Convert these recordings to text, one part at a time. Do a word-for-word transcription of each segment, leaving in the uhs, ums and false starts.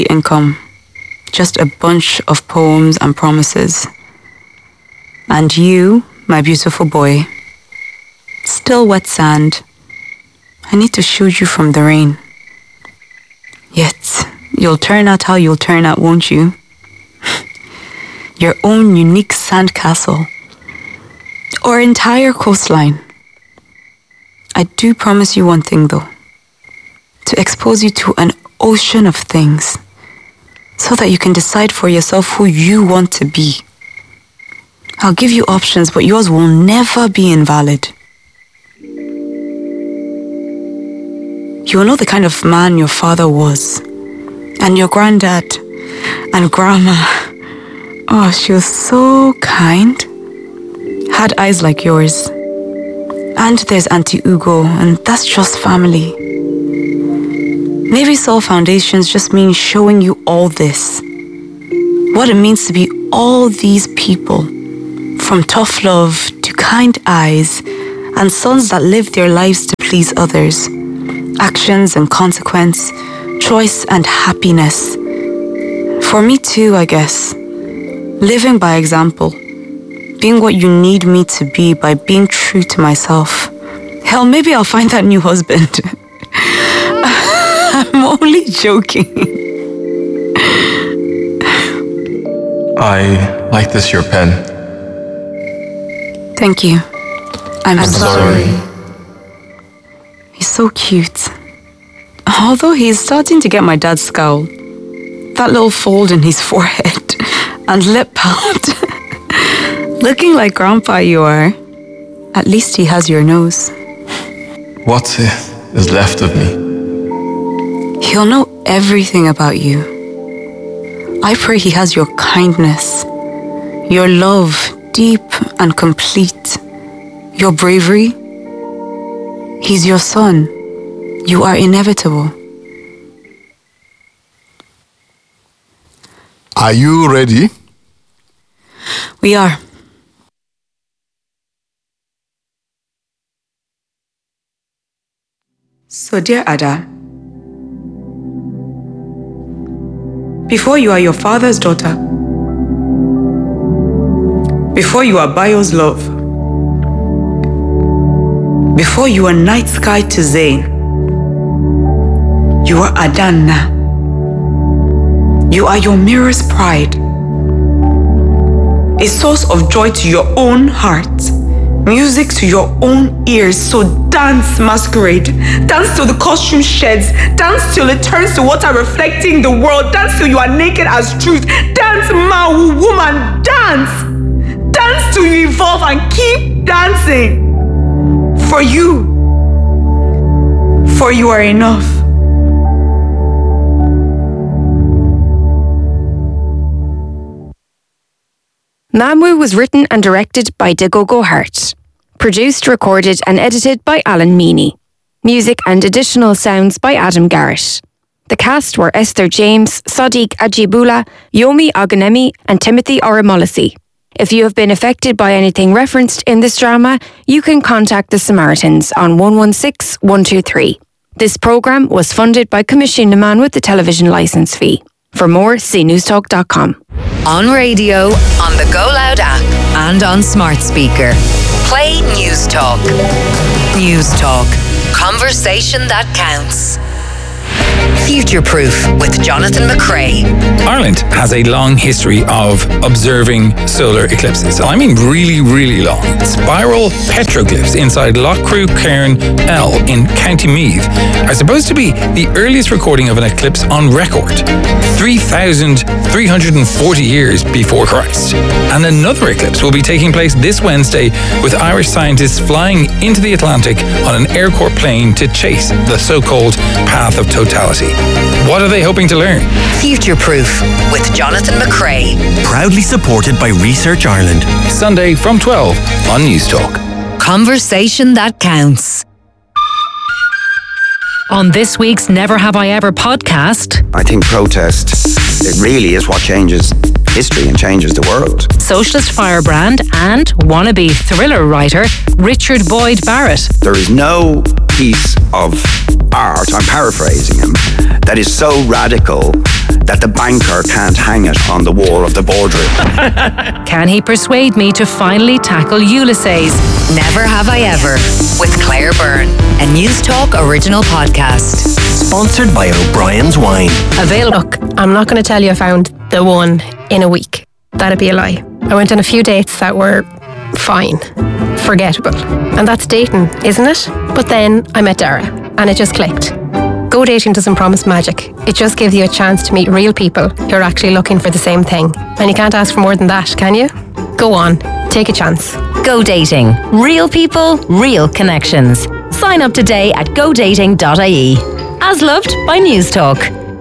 income. Just a bunch of poems and promises. And you, my beautiful boy, still wet sand. I need to shield you from the rain. Yet, you'll turn out how you'll turn out, won't you? Your own unique sandcastle. Or entire coastline. I do promise you one thing though. To expose you to an ocean of things. So that you can decide for yourself who you want to be. I'll give you options, but yours will never be invalid. You will know the kind of man your father was. And your granddad. And grandma. Oh, she was so kind. Had eyes like yours. And there's Auntie Ugo, and that's just family. Navy Soul Foundations just means showing you all this. What it means to be all these people. From tough love to kind eyes and sons that live their lives to please others. Actions and consequence, choice and happiness. For me too, I guess. Living by example. Being what you need me to be by being true to myself. Hell, maybe I'll find that new husband. I'm only joking. I like this, your pen. Thank you. I'm, I'm sorry. sorry. He's so cute. Although he's starting to get my dad's scowl. That little fold in his forehead and lip pout. Looking like grandpa you are. At least he has your nose. What is left of me? He'll know everything about you. I pray he has your kindness, your love, deep and complete, your bravery. He's your son. You are inevitable. Are you ready? We are. So, dear Ada, before you are your father's daughter, before you are Bayo's love, before you are night sky to Zayn, you are Adanna. You are your mirror's pride, a source of joy to your own heart, music to your own ears. So dance, masquerade, dance till the costume sheds, dance till it turns to water reflecting the world, dance till you are naked as truth, dance, Mawu woman, dance, dance till you evolve and keep dancing. For you, for you are enough. Mamu was written and directed by Dagogo Hart. Produced, recorded and edited by Alan Meany. Music and additional sounds by Adam Garrett. The cast were Esther James, Sadiq Ajibula, Yomi Aganemi and Timothy Oramolisi. If you have been affected by anything referenced in this drama, you can contact the Samaritans on one one six, one two three. This programme was funded by Commission Naman with the television licence fee. For more, see newstalk dot com. On radio, on the Go Loud app, and on smart speaker. Play News Talk. News Talk. Conversation that counts. Future Proof with Jonathan McCrae. Ireland has a long history of observing solar eclipses. I mean really, really long. Spiral petroglyphs inside Loughcrew Cairn L in County Meath are supposed to be the earliest recording of an eclipse on record, three thousand three hundred forty years before Christ. And another eclipse will be taking place this Wednesday with Irish scientists flying into the Atlantic on an Air Corps plane to chase the so-called path of totality. What are they hoping to learn? Future Proof with Jonathan McCrae. Proudly supported by Research Ireland. Sunday from twelve on News Talk. Conversation that counts. On this week's Never Have I Ever podcast, I think protest, it really is what changes history and changes the world. Socialist firebrand and wannabe thriller writer Richard Boyd Barrett. There is no piece of art, I'm paraphrasing him, that is so radical that the banker can't hang it on the wall of the boardroom. Can he persuade me to finally tackle Ulysses? Never Have I Ever, with Claire Byrne, a News Talk original podcast. Sponsored by O'Brien's Wine. Available. Look, I'm not going to tell you I found the one in a week. That'd be a lie. I went on a few dates that were fine, forgettable. And that's dating, isn't it? But then I met Dara, and it just clicked. Go dating doesn't promise magic. It just gives you a chance to meet real people who are actually looking for the same thing. And you can't ask for more than that, can you? Go on, take a chance. Go Dating. Real people, real connections. Sign up today at go dating dot I E. As loved by News Talk.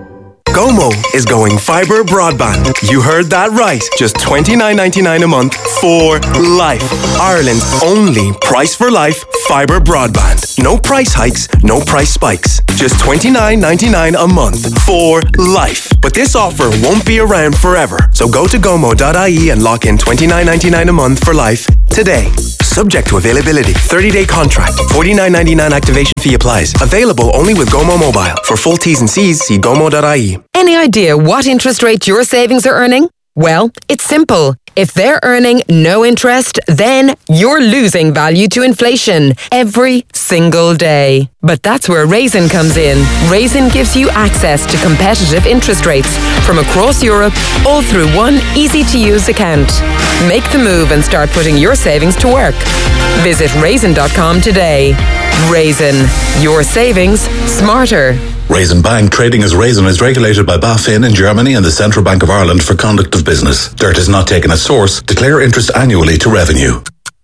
Gomo is going fibre broadband. You heard that right. Just twenty-nine ninety-nine a month for life. Ireland's only price for life fibre broadband. No price hikes, no price spikes. Just twenty-nine ninety-nine a month for life. But this offer won't be around forever. So go to gomo dot I E and lock in twenty-nine ninety-nine a month for life today. Subject to availability. thirty-day contract. forty-nine ninety-nine activation fee applies. Available only with Gomo Mobile. For full T's and C's, see gomo dot I E. Any idea what interest rate your savings are earning? Well, it's simple. If they're earning no interest, then you're losing value to inflation every single day. But that's where Raisin comes in. Raisin gives you access to competitive interest rates from across Europe, all through one easy-to-use account. Make the move and start putting your savings to work. Visit raisin dot com today. Raisin, your savings smarter. Raisin Bank, trading as Raisin, is regulated by BaFin in Germany and the Central Bank of Ireland for conduct of business. Dirt is not taken at source. Declare interest annually to revenue.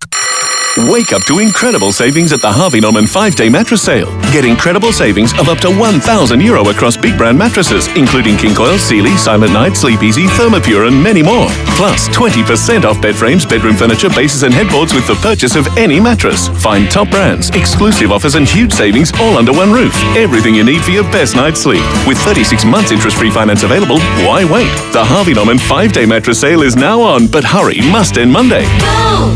Wake up to incredible savings at the Harvey Norman five-day mattress sale. Get incredible savings of up to one thousand euro across big brand mattresses, including King Coil, Sealy, Silent Night, Sleep Easy, Thermopure and many more. Plus, twenty percent off bed frames, bedroom furniture, bases and headboards with the purchase of any mattress. Find top brands, exclusive offers and huge savings all under one roof. Everything you need for your best night's sleep. With thirty-six months interest-free finance available, why wait? The Harvey Norman five-day mattress sale is now on, but hurry, must end Monday. Go!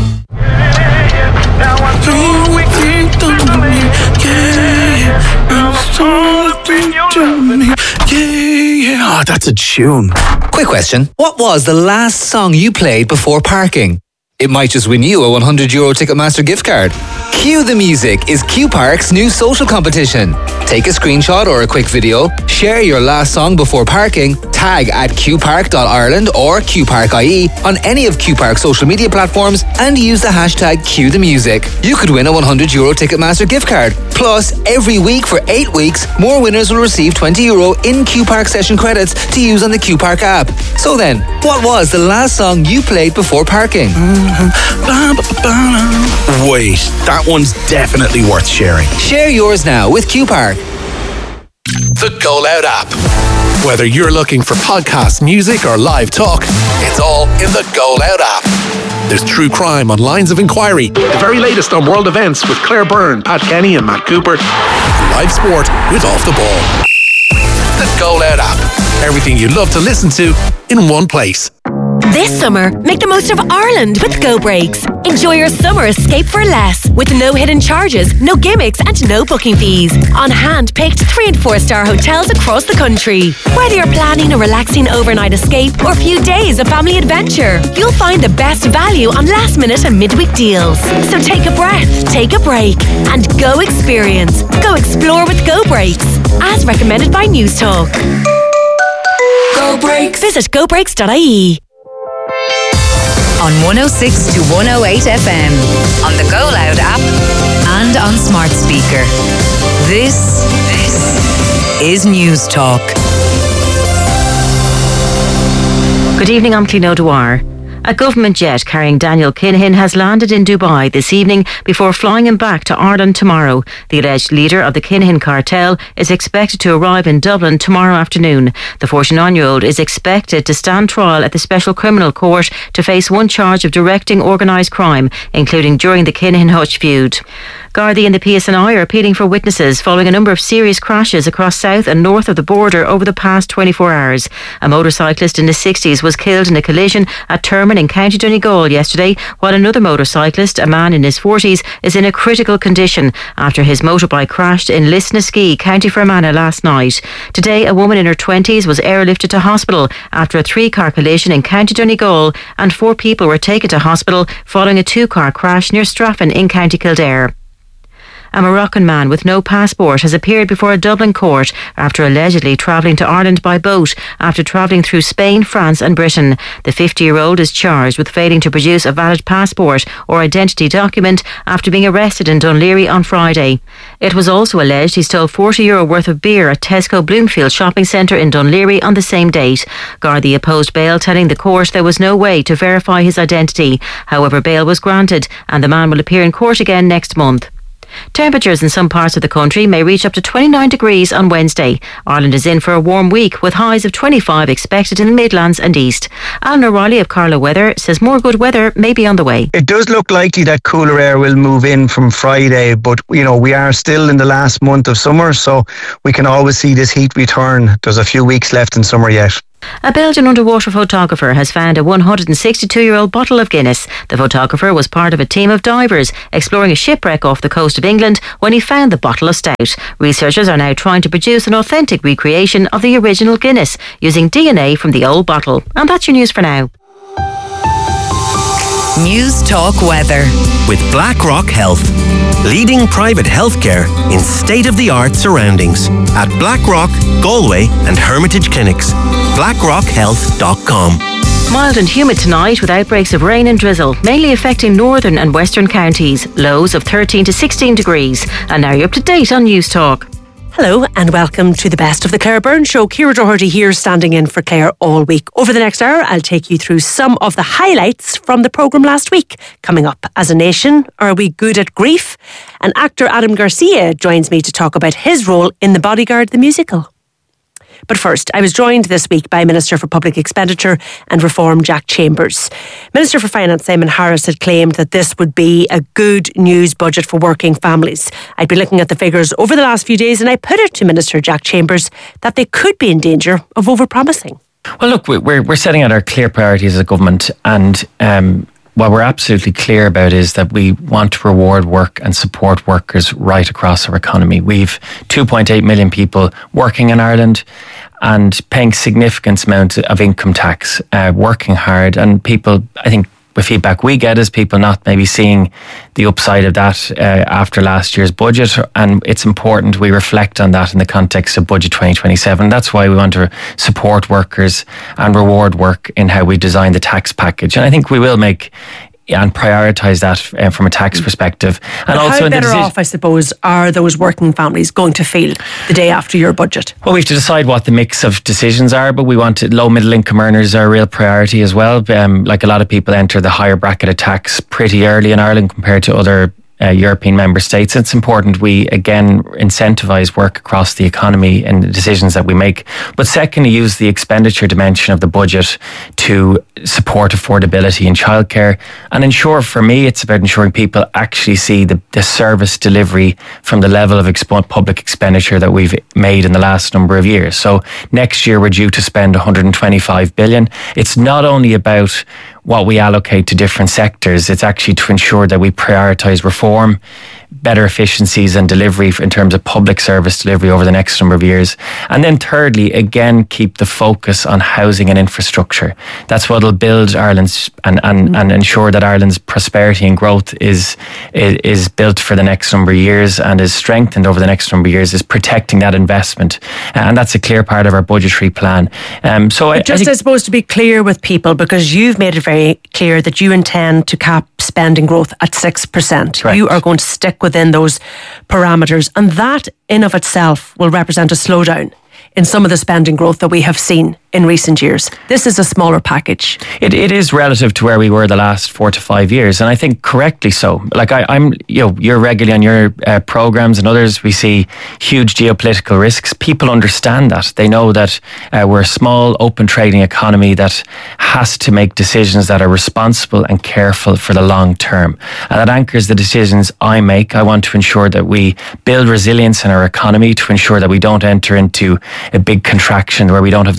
Oh, that's a tune. Quick question. What was the last song you played before parking? It might just win you a one hundred euro Ticketmaster gift card. Cue the Music is Q Park's new social competition. Take a screenshot or a quick video, share your last song before parking, tag at q park dot ireland or q park dot I E on any of Q Park's social media platforms and use the hashtag Cue the Music. You could win a one hundred euro Ticketmaster gift card. Plus, every week for eight weeks, more winners will receive twenty euro in Q Park session credits to use on the Q Park app. So then, what was the last song you played before parking? Wait, that one's definitely worth sharing. Share yours now with Q Park. The Go Loud app. Whether you're looking for podcasts, music, or live talk, it's all in the Go Loud app. There's true crime on Lines of Inquiry, the very latest on world events with Claire Byrne, Pat Kenny, and Matt Cooper, live sport with Off the Ball. The Go Loud app. Everything you love to listen to in one place. This summer, make the most of Ireland with Go Breaks. Enjoy your summer escape for less, with no hidden charges, no gimmicks and no booking fees. On hand-picked three and four star hotels across the country. Whether you're planning a relaxing overnight escape or a few days of family adventure, you'll find the best value on last minute and midweek deals. So take a breath, take a break and go experience. Go explore with Go Breaks, as recommended by News Talk. Go Breaks. Visit go breaks dot I E. On one oh six to one oh eight F M, on the Go Loud app, and on smart speaker. This, this is News Talk. Good evening, I'm Clino Dwyer. A government jet carrying Daniel Kinahan has landed in Dubai this evening before flying him back to Ireland tomorrow. The alleged leader of the Kinahan cartel is expected to arrive in Dublin tomorrow afternoon. The forty-nine-year-old is expected to stand trial at the Special Criminal Court to face one charge of directing organised crime, including during the Kinahan-Hutch feud. Gardaí and the P S N I are appealing for witnesses following a number of serious crashes across south and north of the border over the past twenty-four hours. A motorcyclist in his sixties was killed in a collision at Terminal Ferman in County Donegal yesterday, while another motorcyclist, a man in his forties, is in a critical condition after his motorbike crashed in Lisnaskea, County Fermanagh last night. Today, a woman in her twenties was airlifted to hospital after a three-car collision in County Donegal, and four people were taken to hospital following a two-car crash near Straffan in County Kildare. A Moroccan man with no passport has appeared before a Dublin court after allegedly travelling to Ireland by boat after travelling through Spain, France and Britain. The fifty-year-old is charged with failing to produce a valid passport or identity document after being arrested in Dunleary on Friday. It was also alleged he stole forty euro worth of beer at Tesco Bloomfield shopping centre in Dunleary on the same date. Gardaí opposed bail, telling the court there was no way to verify his identity. However, bail was granted and the man will appear in court again next month. Temperatures in some parts of the country may reach up to twenty-nine degrees on Wednesday. Ireland is in for a warm week with highs of twenty-five expected in the Midlands and East. Alan O'Reilly of Carlow Weather says more good weather may be on the way. It does look likely that cooler air will move in from Friday, but you know we are still in the last month of summer, so we can always see this heat return. There's a few weeks left in summer yet. A Belgian underwater photographer has found a one hundred sixty-two-year-old bottle of Guinness. The photographer was part of a team of divers exploring a shipwreck off the coast of England when he found the bottle of stout. Researchers are now trying to produce an authentic recreation of the original Guinness using D N A from the old bottle. And that's your news for now. News Talk Weather. With BlackRock Health. Leading private healthcare in state-of-the-art surroundings. At BlackRock, Galway and Hermitage Clinics. blackrock health dot com. Mild and humid tonight with outbreaks of rain and drizzle, mainly affecting northern and western counties. Lows of thirteen to sixteen degrees. And now you're up to date on News Talk. Hello and welcome to the Best of the Claire Byrne Show. Ciara Doherty here, standing in for Claire all week. Over the next hour, I'll take you through some of the highlights from the programme last week. Coming up, as a nation, are we good at grief? And actor Adam Garcia joins me to talk about his role in The Bodyguard the musical. But first, I was joined this week by Minister for Public Expenditure and Reform Jack Chambers. Minister for Finance Simon Harris had claimed that this would be a good news budget for working families. I'd been looking at the figures over the last few days and I put it to Minister Jack Chambers that they could be in danger of overpromising. Well, look, we're we're setting out our clear priorities as a government, and um, what we're absolutely clear about is that we want to reward work and support workers right across our economy. We've two point eight million people working in Ireland and paying significant amounts of income tax, uh, working hard, and people, I think, the feedback we get is people not maybe seeing the upside of that uh, after last year's budget, and it's important we reflect on that in the context of Budget twenty twenty-seven. That's why we want to support workers and reward work in how we design the tax package, and I think we will make and prioritise that uh, from a tax perspective. And but also how in the better decision- off, I suppose, are those working families going to feel the day after your budget? Well, we have to decide what the mix of decisions are, but we want to, low middle income earners are a real priority as well. Um, like a lot of people enter the higher bracket of tax pretty early in Ireland compared to other Uh, European member states. It's important we again incentivise work across the economy in the decisions that we make, but secondly use the expenditure dimension of the budget to support affordability in childcare and ensure, for me it's about ensuring people actually see the, the service delivery from the level of exp- public expenditure that we've made in the last number of years. So next year we're due to spend one hundred twenty-five billion. It's not only about what we allocate to different sectors, it's actually to ensure that we prioritise reform, better efficiencies and delivery in terms of public service delivery over the next number of years. And then thirdly, again, keep the focus on housing and infrastructure. That's what will build Ireland's and, and, mm. and ensure that Ireland's prosperity and growth is, is is built for the next number of years and is strengthened over the next number of years, is protecting that investment. And that's a clear part of our budgetary plan. Um, so I, just, I, think, I suppose, to be clear with people, because you've made it very clear that you intend to cap spending growth at six percent. Correct. You are going to stick within those parameters, and that in of itself will represent a slowdown in some of the spending growth that we have seen in recent years. This is a smaller package. It it is relative to where we were the last four to five years, and I think correctly so. Like I, I'm, you know, you're regularly on your uh, programs and others. We see huge geopolitical risks. People understand that. They know that uh, we're a small, open trading economy that has to make decisions that are responsible and careful for the long term, and that anchors the decisions I make. I want to ensure that we build resilience in our economy to ensure that we don't enter into a big contraction where we don't have the money to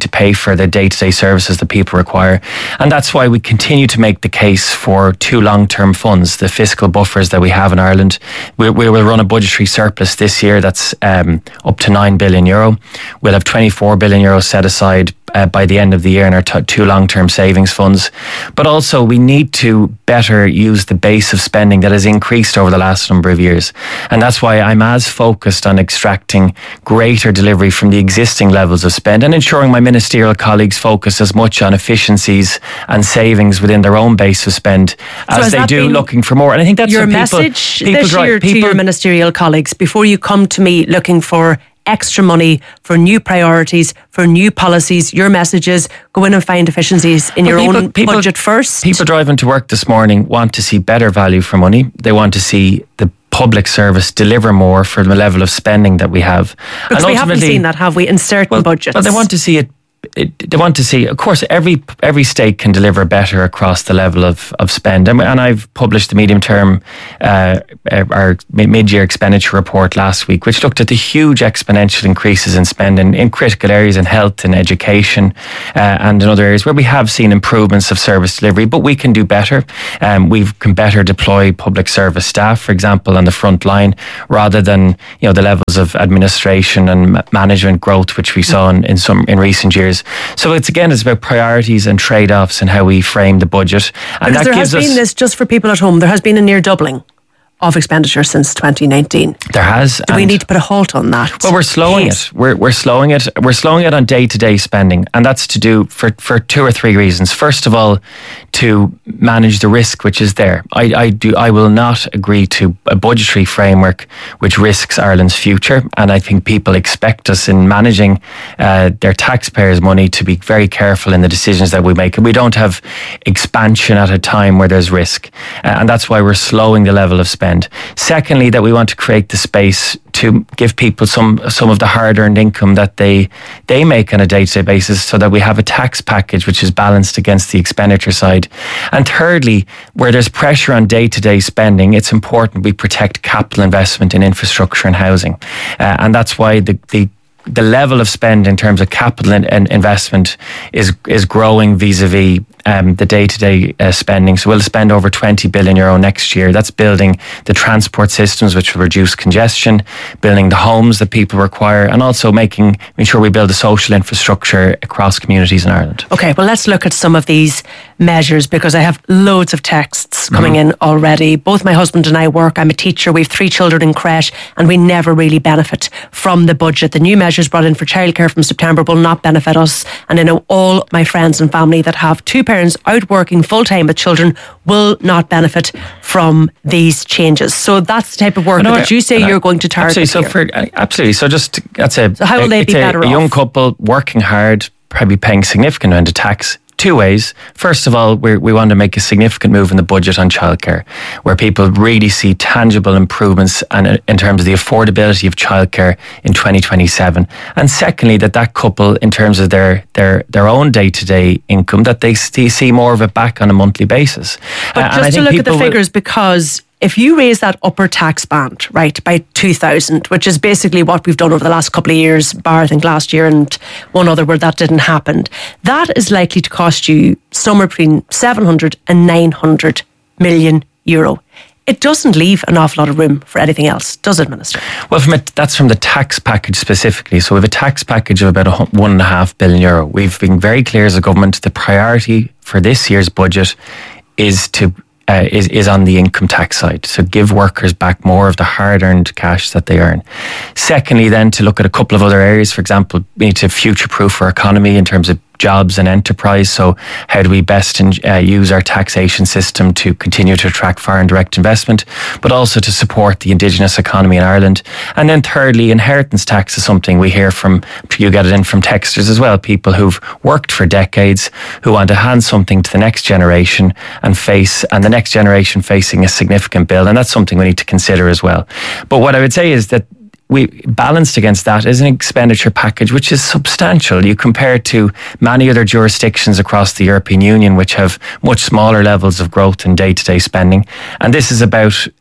pay for the day-to-day services that people require. And that's why we continue to make the case for two long-term funds, the fiscal buffers that we have in Ireland. We, we will run a budgetary surplus this year that's um, up to nine billion euro. We'll have twenty-four billion euro set aside Uh, by the end of the year in our t- two long-term savings funds. But also we need to better use the base of spending that has increased over the last number of years. And that's why I'm as focused on extracting greater delivery from the existing levels of spend and ensuring my ministerial colleagues focus as much on efficiencies and savings within their own base of spend So as they do looking for more. And I think that's your what people, message people this drive, year people, to your ministerial colleagues before you come to me looking for extra money for new priorities, for new policies. Your message is go in and find efficiencies in Well, your people- own people- budget first. People driving to work this morning want to see better value for money. They want to see the public service deliver more for the level of spending that we have. Because And we haven't ultimately- seen that, have we, in certain budgets? But they want to see it. It, they want to see, of course, every every state can deliver better across the level of, of spend. And, and I've published the medium term, uh, our mid-year expenditure report last week, which looked at the huge exponential increases in spend in, in critical areas in health and education uh, and in other areas where we have seen improvements of service delivery, but we can do better. Um, we can better deploy public service staff, for example, on the front line, rather than you know the levels of administration and ma- management growth which we saw in, in some in recent years. So it's again, it's about priorities and trade-offs and how we frame the budget. And Because that there gives has us, been this, just for people at home, there has been a near doubling of expenditure since twenty nineteen. There has. Do we and- need to put a halt on that? Well, we're slowing it. We're we're slowing it. We're slowing it on day-to-day spending, and that's to do for, for two or three reasons. First of all, to manage the risk which is there. I, I do. I will not agree to a budgetary framework which risks Ireland's future, and I think people expect us in managing uh, their taxpayers' money to be very careful in the decisions that we make. And we don't have expansion at a time where there's risk, uh, and that's why we're slowing the level of spend. Secondly, that we want to create the space to give people some some of the hard-earned income that they they make on a day-to-day basis, so that we have a tax package which is balanced against the expenditure side. And thirdly, where there's pressure on day-to-day spending, it's important we protect capital investment in infrastructure and housing, uh, and that's why the the the level of spend in terms of capital and, and investment is is growing vis-a-vis um, the day-to-day uh, spending. So we'll spend over twenty billion euro next year. That's building the transport systems which will reduce congestion, building the homes that people require, and also making, making sure we build a social infrastructure across communities in Ireland. Okay, well, let's look at some of these measures, because I have loads of texts coming Mhm. in already. Both my husband and I work. I'm a teacher. We have three children in creche, and we never really benefit from the budget. The new measures brought in for childcare from September will not benefit us. And I know all my friends and family that have two parents out working full-time with children will not benefit from these changes. So that's the type of work No, that you say I- you're going to target Absolutely. So here. for absolutely. So just that's a So how will they it's be a, better a young off? couple working hard, probably paying significant amount of tax. Two ways. First of all, we we want to make a significant move in the budget on childcare, where people really see tangible improvements and uh, in terms of the affordability of childcare in twenty twenty-seven. And secondly, that that couple, in terms of their their their own day to day income, that they see, see more of it back on a monthly basis. But Uh, and I just to think look at the people will- figures, because if you raise that upper tax band, right, by two thousand, which is basically what we've done over the last couple of years, bar I think last year and one other where that didn't happen, that is likely to cost you somewhere between seven hundred and nine hundred million euro. It doesn't leave an awful lot of room for anything else, does it, Minister? Well, from it, that's from the tax package specifically. So we have a tax package of about a hu- one and a half billion euro. We've been very clear as a government, the priority for this year's budget is to uh, is is on the income tax side. So give workers back more of the hard-earned cash that they earn. Secondly, then to look at a couple of other areas. For example, we need to future-proof our economy in terms of jobs and enterprise. So how do we best in, uh, use our taxation system to continue to attract foreign direct investment, but also to support the indigenous economy in Ireland? And then thirdly, inheritance tax is something we hear from, you get it in from texters as well, people who've worked for decades, who want to hand something to the next generation and face, and the next generation facing a significant bill. And that's something we need to consider as well. But what I would say is that we balanced against that is an expenditure package which is substantial. You compare it to many other jurisdictions across the European Union which have much smaller levels of growth in day-to-day spending. And this is about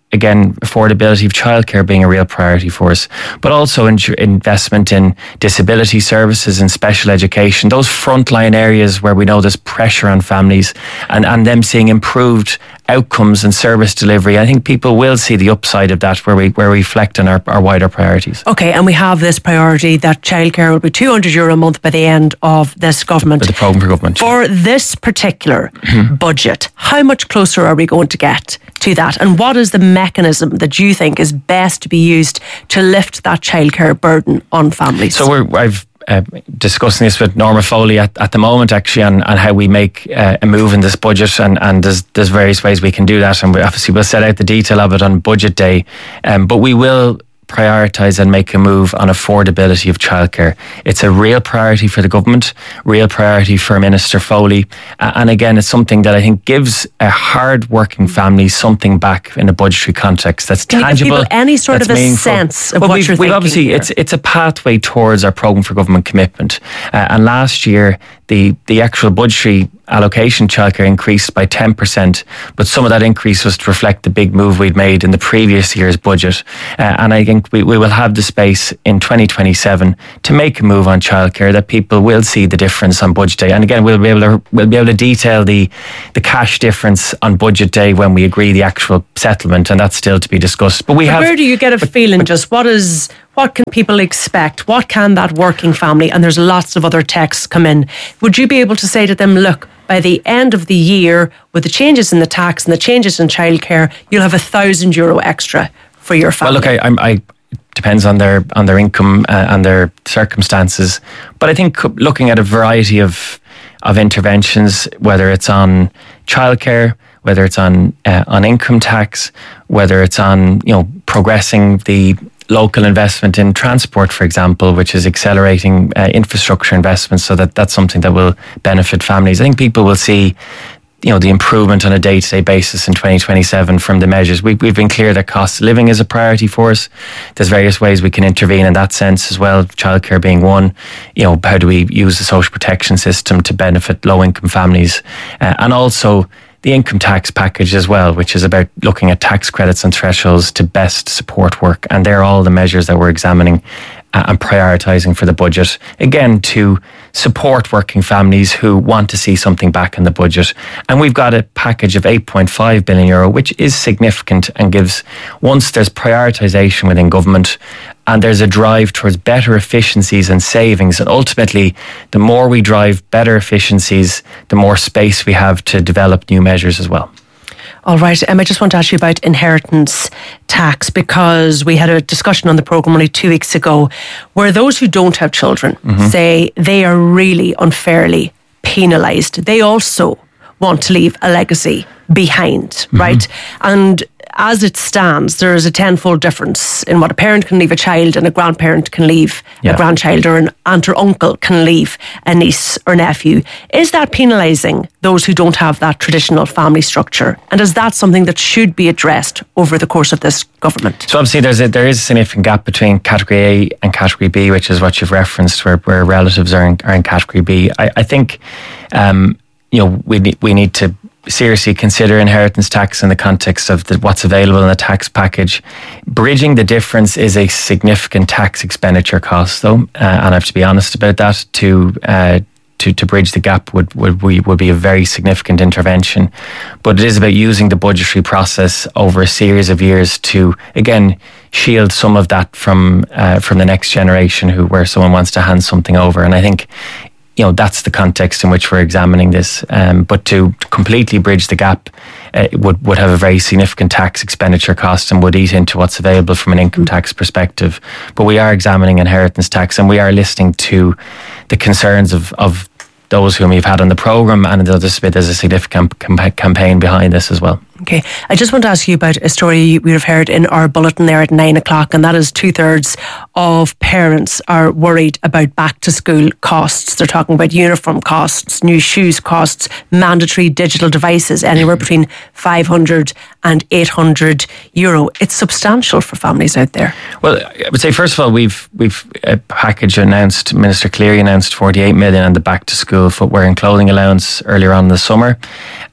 again, affordability of childcare being a real priority for us, but also in, investment in disability services and special education, those frontline areas where we know there's pressure on families, and, and them seeing improved outcomes and service delivery. I think people will see the upside of that where we where we reflect on our, our wider priorities. Okay, and we have this priority that childcare will be two hundred euro a month by the end of this government. With the programme for government. For this particular budget, how much closer are we going to get to that? And what is the mechanism that you think is best to be used to lift that childcare burden on families? So we're, I've Uh, discussing this with Norma Foley at, at the moment, actually, on, on how we make uh, a move in this budget, and, and there's, there's various ways we can do that, and we obviously we'll set out the detail of it on budget day, um, but we will prioritise and make a move on affordability of childcare. It's a real priority for the government, real priority for Minister Foley, uh, and again, it's something that I think gives a hard-working family something back in a budgetary context that's Can tangible. You give people any sort of a meaningful. sense of well, what we've, you're we've thinking obviously here? it's it's a pathway towards our programme for government commitment, uh, and last year the the actual budgetary allocation childcare increased by ten percent, but some of that increase was to reflect the big move we'd made in the previous year's budget. Uh, and I think we, we will have the space in twenty twenty-seven to make a move on childcare that people will see the difference on budget day. And again, we'll be able to we'll be able to detail the the cash difference on budget day when we agree the actual settlement, and that's still to be discussed. But we but have. Where do you get a but, feeling? But, just what is what can people expect? What can that working family? And there's lots of other texts come in. Would you be able to say to them, look, by the end of the year, with the changes in the tax and the changes in childcare, you'll have a thousand euro extra for your family? Well, look, I, I'm, I depends on their on their income uh, and their circumstances, but I think looking at a variety of of interventions, whether it's on childcare, whether it's on uh, on income tax, whether it's on you know progressing the local investment in transport, for example, which is accelerating uh, infrastructure investments, so that that's something that will benefit families. I think people will see, you know, the improvement on a day-to-day basis in twenty twenty-seven from the measures. We, we've been clear that cost of living is a priority for us. There's various ways we can intervene in that sense as well, childcare being one. You know, how do we use the social protection system to benefit low-income families? Uh, and also the income tax package as well, which is about looking at tax credits and thresholds to best support work. And they're all the measures that we're examining uh, and prioritising for the budget. Again, to support working families who want to see something back in the budget. And we've got a package of eight point five billion euro, which is significant and gives, once there's prioritisation within government and there's a drive towards better efficiencies and savings, and ultimately the more we drive better efficiencies, the more space we have to develop new measures as well. All right, um, I just want to ask you about inheritance tax, because we had a discussion on the programme only two weeks ago where those who don't have children mm-hmm. say they are really unfairly penalised. They also want to leave a legacy behind, mm-hmm. right? And as it stands, there is a tenfold difference in what a parent can leave a child and a grandparent can leave yeah. a grandchild, or an aunt or uncle can leave a niece or nephew. Is that penalising those who don't have that traditional family structure? And is that something that should be addressed over the course of this government? So obviously there's a, there is a significant gap between Category A and Category B, which is what you've referenced, where, where relatives are in, are in Category B. I, I think um, you know we need, we need to seriously consider inheritance tax in the context of the, what's available in the tax package. Bridging the difference is a significant tax expenditure cost, though, uh, and I have to be honest about that. To uh, to to bridge the gap would would we would be a very significant intervention, but it is about using the budgetary process over a series of years to again shield some of that from uh, from the next generation, who where someone wants to hand something over, and I think. You know, that's the context in which we're examining this. Um, but to completely bridge the gap uh, would, would have a very significant tax expenditure cost and would eat into what's available from an income tax perspective. But we are examining inheritance tax, and we are listening to the concerns of, of those whom we've had on the programme, and there's a significant camp- campaign behind this as well. Okay, I just want to ask you about a story we have heard in our bulletin there at nine o'clock, and that is two thirds of parents are worried about back to school costs. They're talking about uniform costs, new shoes costs, mandatory digital devices, anywhere between five hundred and eight hundred euro. It's substantial for families out there. Well, I would say first of all, we've we've a package announced. Minister Cleary announced forty-eight million on the back to school footwear and clothing allowance earlier on in the summer.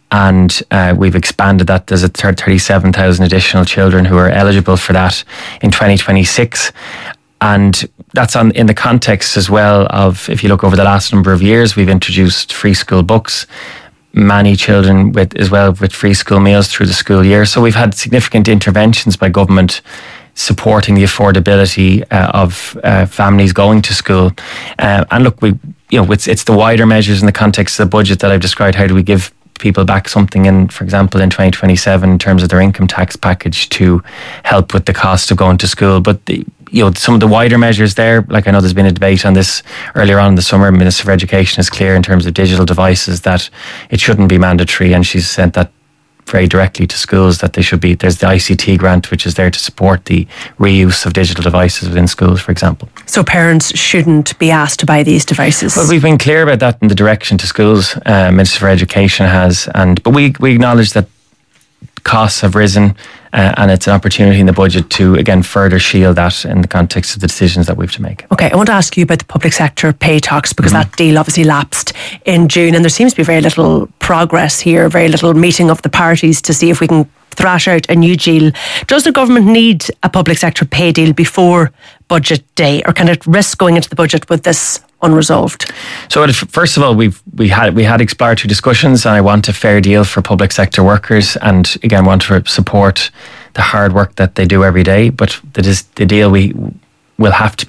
And uh, we've expanded that. There's a thirty-seven thousand additional children who are eligible for that in twenty twenty-six. And that's on in the context as well of, if you look over the last number of years, we've introduced free school books, many children with as well with free school meals through the school year. So we've had significant interventions by government supporting the affordability uh, of uh, families going to school. Uh, and look, we you know it's it's the wider measures in the context of the budget that I've described. How do we give people back something in, for example, in twenty twenty-seven in terms of their income tax package to help with the cost of going to school? But the, you know, some of the wider measures there, like I know there's been a debate on this earlier on in the summer. Minister for Education is clear in terms of digital devices that it shouldn't be mandatory, and she's sent that very directly to schools that they should be. There's the I C T grant, which is there to support the reuse of digital devices within schools, for example. So parents shouldn't be asked to buy these devices? Well, we've been clear about that in the direction to schools. Uh, Minister for Education has, and but we we acknowledge that costs have risen, uh, and it's an opportunity in the budget to again further shield that in the context of the decisions that we have to make. Okay, I want to ask you about the public sector pay talks, because mm-hmm. that deal obviously lapsed in June, and there seems to be very little progress here, very little meeting of the parties to see if we can thrash out a new deal. Does the government need a public sector pay deal before budget day, or can it risk going into the budget with this unresolved? So first of all, we've we had we had exploratory discussions, and I want a fair deal for public sector workers, and again want to support the hard work that they do every day. But the the deal we will have to